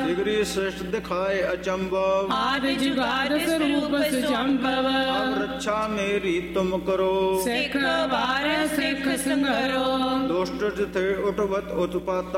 जिगरी सृष्ट दिखाए अचंभव, आदि जुगाद स्वरूप संभव। अब रक्षा मेरी तुम करो, सिख वार सिख संगरो। दुष्ट थे उठवत उत्पाता,